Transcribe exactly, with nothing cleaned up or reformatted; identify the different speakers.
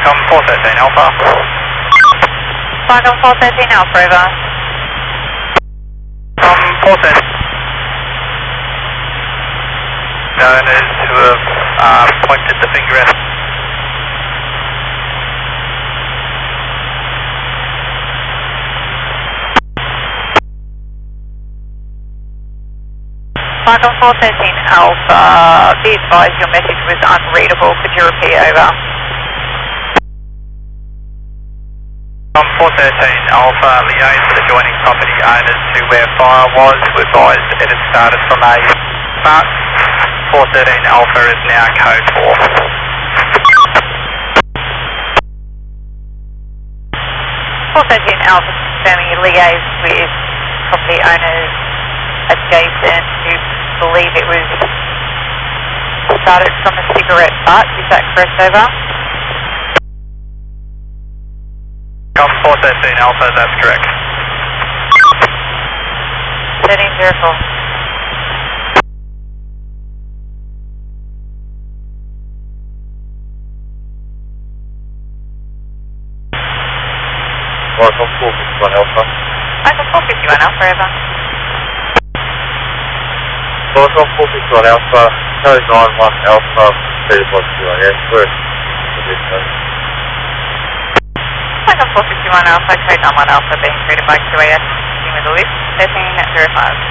Speaker 1: Come four thirteen Alpha.
Speaker 2: Falcon four thirteen Alpha, over.
Speaker 1: Come four thirteen. Owners who have uh, pointed the finger at.
Speaker 2: Falcon four thirteen Alpha, be advised your message was unreadable. Could you repeat, over?
Speaker 1: From four thirteen Alpha, liaise with adjoining property owners to where fire was, who advised it had started from a start. four thirteen Alpha is now code four.
Speaker 2: four thirteen Alpha confirming you liaise with property owners adjacent who believe it was started from a cigarette butt. Is that correct, over?
Speaker 1: Come four thirteen Alpha, that's correct.
Speaker 2: thirteen zero four.
Speaker 3: Falcon four fifty-one Alpha.
Speaker 2: Falcon four fifty-one Alpha, over.
Speaker 3: Falcon four fifty-one Alpha, code nine one Alpha, Peter Box Q A S, where is this code?
Speaker 2: Falcon four fifty-one Alpha, code nine one Alpha, being treated by Q A S, with the lift, thirteen zero five.